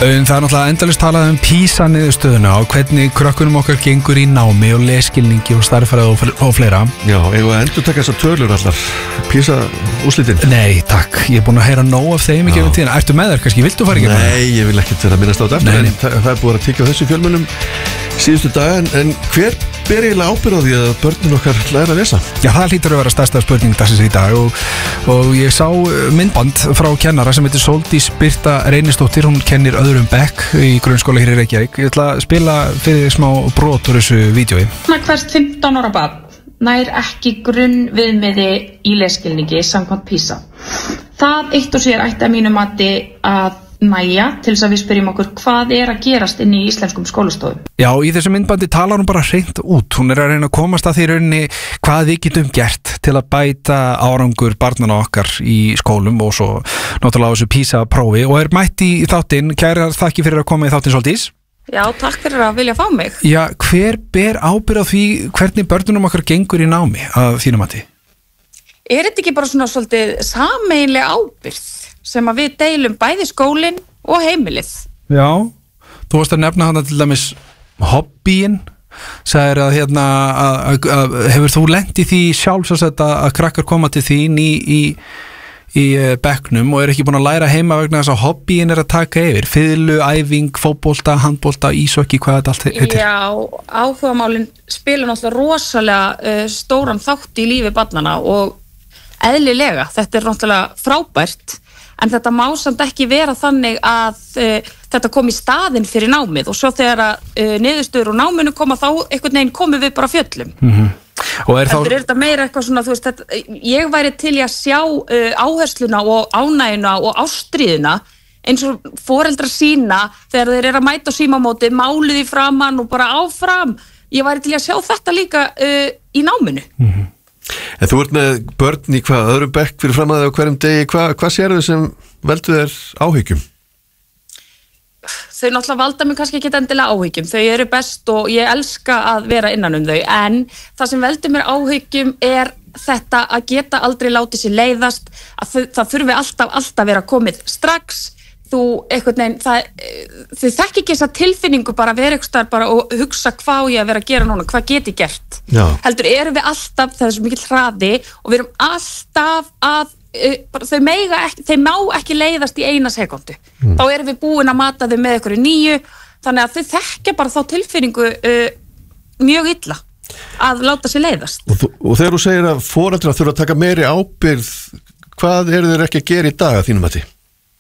Það náttúrulega endalaust talað PISA niðurstöðuna og hvernig krökkunum okkar gengur í námi og lesskilningi og starffræði og fleira. Já, eigum við að endurtaka þessar tölur allar PISA úrslitin? Nei, takk, ég búin að heyra nóg af þeim í gefum tíðina. Ertu með þær kannski, viltu fara ekki með það? Nei, ég vil ekkert vera að minnast á þetta eftir, en það er búin að tekja á þessu fjölmjölum síðustu dag, en hver ber eiginlega ábyrgð á því að börnin okkar læra að lesa? Já, það hlýtur að vera stærsta spurning dagsins í dag og ég sá myndband frá kennara sem heitir Sóldís Birta Reynisdóttir, hún kennir öðrum bekk í grunnskóla hér í Reykjavík. Ég ætla að spila fyrir smá brot úr þessu vídeói. Hvert 15 ára barn nær ekki grunnviðmiði í lesskilningi samkvæmt PISA. Það eitt og sér ætti að mínu mati að næja til þess að við spyrjum okkur hvað að gerast inn í íslenskum skólastofum. Já, í þessu myndbandi talar hún bara hreint út. Hún að reyna að komast að því rauninni hvað við getum gert til að bæta árangur barnana okkar í skólum og svo náttúrulega á þessu PISA-prófi og mætt í þáttinn. Kærar þakki fyrir að koma í þáttinn, Sóldís. Já, takk fyrir að vilja fá mig. Já, hver ber ábyrgð á því hvernig börnunum okkar gengur í námi að þínum mati? Þetta ekki bara svona svolítið sameiginleg ábyrgð sem að við deilum bæði skólinn og heimilið? Já, þú varst að nefna hana til dæmis hobbyin, sagðir að að hefur þú lent í því sjálfs að krakkar koma til þín í bekknum og ekki búin að læra heima vegna þess að hobbyin að taka yfir, fiðlu, æfing, fótbolta, handbolta, ísokki, hvað þetta allt heitir? Já, áhugamálin spila náttúrulega rosalega stóran þátt í lífi barnana og eðlilega, þetta náttúrulega frábært. En þetta má samt ekki vera þannig að þetta kom í staðinn fyrir námið og svo þegar niðurstöður úr náminu koma þá einhvern veginn komum við bara fjöllum. Og þetta meira eitthvað svona, þú veist, ég væri til í að sjá áhersluna og ánægjuna og ástríðuna eins og foreldrar sína þegar þeir eru að mæta á símamóti, máluð í framann og bara áfram. Ég væri til í að sjá þetta líka í náminu. En þú ert með börn í öðrum bekk fyrir fram að þig á hverjum degi, hvað sérðu sem veldur þér áhyggjum? Þau náttúrulega valda mig kannski ekki endilega áhyggjum, þau eru best og ég elska að vera innan þau, en það sem veldur mér áhyggjum er þetta að geta aldrei látið sér leiðast, að það þurfi alltaf vera komið strax. Þau þekki ekki þessa tilfinningu bara að vera eitthvað staðar bara og hugsa hvað ég að vera að gera núna, hvað get ég gert. Já. Heldur erum við alltaf, það er svo mikill hraði og við erum alltaf að þau má ekki leiðast í eina sekúndu. Þá erum við búin að mata þau með einhverju nýju, þannig að þau þekkja bara þá tilfinningu mjög illa að láta sér leiðast. Og þegar þú segir að foreldrar þurfa að taka meiri ábyrgð, hvað eru þeir ekki að gera í dag að þínum mati?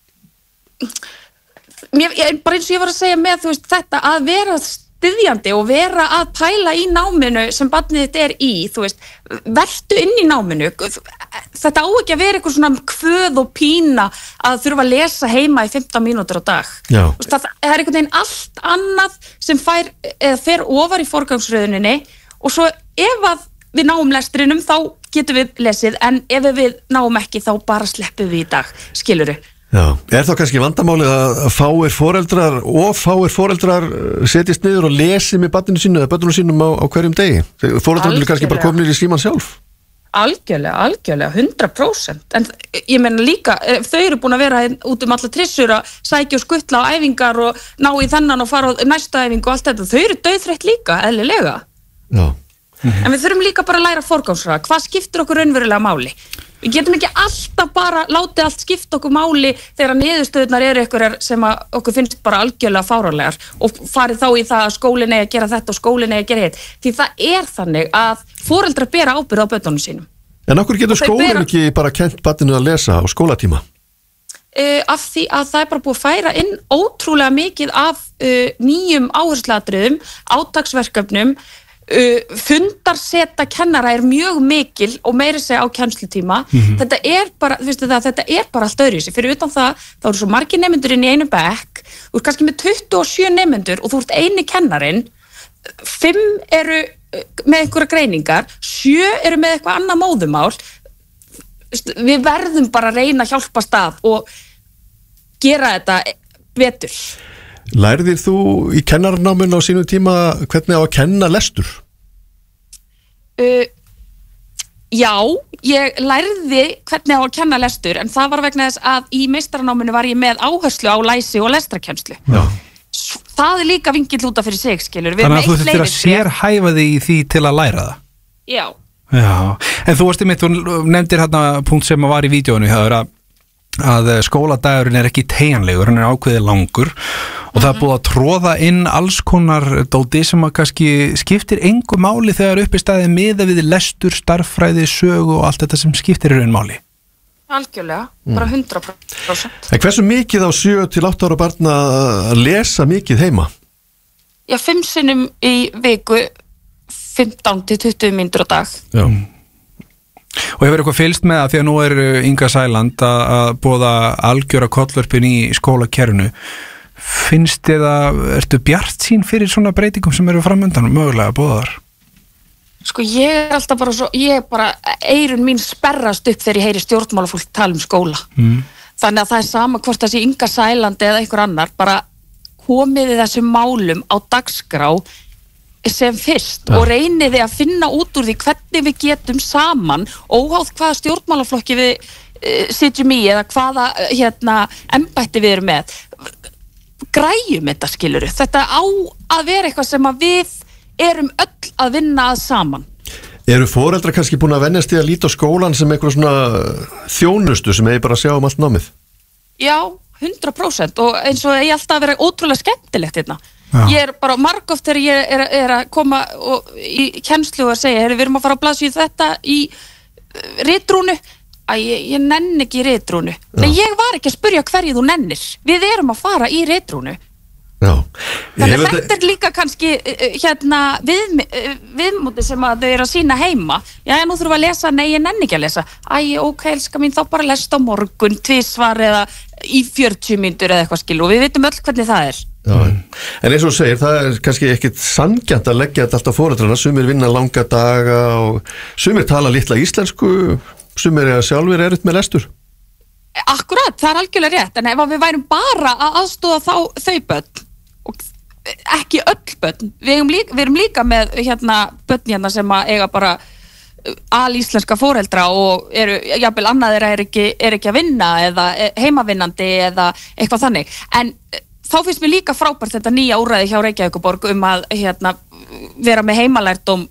Bara eins og ég var að segja með þetta að vera styðjandi og vera að pæla í náminu sem barnið þitt er í, vertu inn í náminu. Þetta á ekki að vera eitthvað svona kvöð og pína að þurfa að lesa heima í 15 mínútur á dag. Það er einhvern veginn allt annað sem fer ofar í forgangsröðuninni og svo ef að við náum lestrinum þá getum við lesið en ef við náum ekki þá bara sleppum við í dag, skilurðu. Já, þá kannski vandamálið að fáir foreldrar setjast niður og lesi með barninu sínu eða börnunum sínum á hverjum degi? Foreldrar vilja kannski bara koma niður í síman sjálf? Algjörlega, 100%. En ég meina líka, þau eru búin að vera út alla trissur að sækja og skuttla á æfingar og ná í þennan og fara á næsta æfingu og allt þetta. Þau eru dauðþreytt líka, eðlilega. Já. En við þurfum líka bara að læra forgangsraða. Hvað skiptir okkur raunverulega máli? Við getum ekki alltaf bara látið allt skipta okkur máli þegar niðurstöðurnar eru einhverjar sem okkur finnst bara algjörlega fáránlegar og farið þá í það að skólinn eigi að gera þetta og skólinn eigi að gera hitt. Því það er þannig að foreldrar bera ábyrgð á börnunum sínum. En okkur getur skólinn ekki bara kennt barninu að lesa á skólatíma? Af því að það er bara búið að færa inn ótrúlega mikið af nýjum áhersluatriðum, átaksverkefnum. Fundarseta kennara er mjög mikil og meiri segja á kennslutíma. Þetta er bara, þetta er bara allt öðruvísi. Fyrir utan það, þá eru svo margir nemendur inn í einu bekk, þú ert kannski með 27 nemendur og þú ert eini kennarinn, 5 eru með einhverja greiningar, 7 eru með eitthvað annað móðumál. Við verðum bara að reyna að hjálpast að og gera þetta betur. Lærðir þú í kennarnáminu á sínum tíma hvernig á að kenna lestur? Já, ég lærði hvernig á að kenna lestur en það var vegna þess að í meistaranáminu var ég með áherslu á læsi og lestrakennslu. Já. Það líka vinkill út af fyrir sig, skilur. Þannig að þú þurftir að sérhæfa þig í því til að læra það? Já. Já, en þú varst þú nefndir hérna punkt sem var í vídeóinu hjá að skóladagurinn ekki teygjanlegur, hann ákveðið langur og það búið að tróða inn alls konar dóti sem að kannski skiptir engu máli þegar uppi staðið miða við lestur, starffræði, sögu og allt þetta sem skiptir í raun máli. Algjörlega, bara 100%. En hversu mikið á 7 til 8 ára barna að lesa mikið heima? Já, 5 sinnum í viku 15 til 20 mínútur á dag. Já. Og hefur eitthvað fylgst með að því að nú Inga Sæland að boða algjöra kollvörpin í skólakerfinu. Finnst þér ertu bjartsýn fyrir svona breytingum sem eru framöndan mögulega boðaðar? Sko ég bara eyrun mín sperrast upp þegar ég heyri stjórnmálafólk tala skóla. Þannig að það sama hvort það sé Inga Sæland eða einhver annar, bara komið þessum málum á dagskrá sem fyrst og reyniði að finna út úr því hvernig við getum saman óháð hvaða stjórnmálaflokki við sitjum í eða hvaða embætti við erum með græjum þetta, skiluru. Þetta á að vera eitthvað sem að við erum öll að vinna að saman. Eru foreldrar kannski búin að venjast í að líta á skólan sem eitthvað svona þjónustu sem eigi bara að sjá allt námið? Já, 100% og eins og eigi alltaf að vera ótrúlega skemmtilegt hérna. Ég bara margoft þegar ég að koma í kennslu og að segja, við erum að fara að blaðsíðu þetta í ritrúnu. Ég nenni ekki í ritrúnu. Nei, ég var ekki að spyrja hverju þú nennir. Við erum að fara í ritrúnu. Já. Þannig að þetta líka kannski viðmóti sem að þau eru að sína heima. Já, nú þurfum að lesa, nei, ég nenni ekki að lesa. Ok, elska mín, þá bara lest á morgun, tvisvar eða í 40 mínútur eða eitthvað, skil, og við vitum öll hvernig það er. Já, en eins og þú segir, það er kannski ekkit sanngjarnt að leggja þetta alltaf foreldrarna, sumir vinna langa daga og sumir tala litla íslensku, sumir sjálfur erut með lestur. Akkurat, það er algjörlega rétt, en ef við værum bara að aðstoða þau börn og ekki öll börn, við erum líka með börn sem að eiga bara alíslenska foreldra og jafnvel annað er ekki að vinna eða heimavinnandi eða eitthvað þannig, en þá finnst mér líka frábært þetta nýja úrræði hjá Reykjavíkurborg að vera með heimalærdóm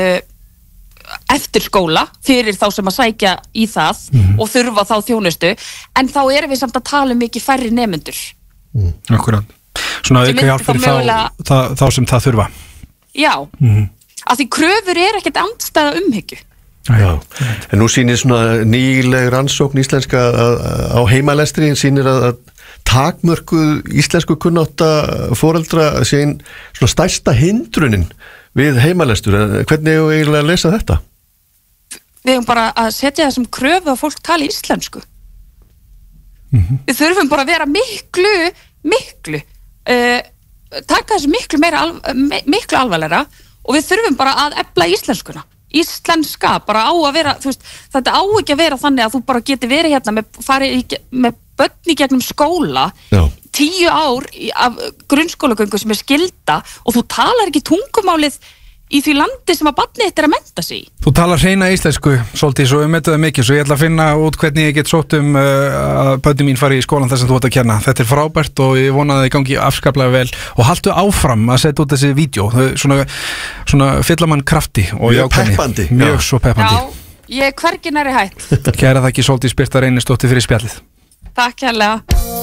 eftir skóla fyrir þá sem að sækja í það og þurfa þá þjónustu, en þá erum við samt að tala mikið færri nemendur. Akkurat. Svona auka hjálp fyrir þá sem það þurfa. Já, af því kröfur ekkert andstæða umhyggju. Já, en nú sýnir svona nýleg rannsókn íslenska á heimalestri, sýnir að takmörkuð íslensku kunnátta foreldra sé svona stærsta hindrunin við heimalestur. Hvernig eigum við eiginlega að lesa þetta? Við eigum bara að setja þessum kröfu að fólk tala íslensku. Við þurfum bara að vera miklu taka þessu miklu alvarlegra og við þurfum bara að efla íslenskuna. Íslenska bara á að vera, þetta á ekki að vera þannig að þú bara geti verið með börn í gegnum skóla 10 ár af grunnskólagöngu sem skylda og þú talar ekki tungumálið í því landi sem að barnið þitt að mennta sig í. Þú talar hreina íslensku svolítið, svo við metum það mikið, svo ég ætla að finna út hvernig ég get sótt að börnin mín fari í skólan þar sem þú ert að kenna. Þetta er frábært og ég vona að það gangi afskaplega vel og haltu áfram að setja út þessi vídeo, svona fylla mann krafti og peppandi. Mjög svo peppandi. Já, ég hvergi næri hætt. Kæra þakki Sóldís Birta Reynisdóttir fyrir spjallið. Takk hérlega.